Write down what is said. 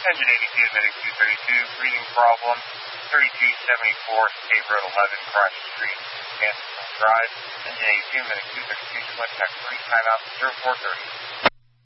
Engine 82, Medic 232, breathing problem, 3274 State Road 11, Cross Street, Kansas Drive. Engine 82, Medic 232, select tax 3, timeout 0430.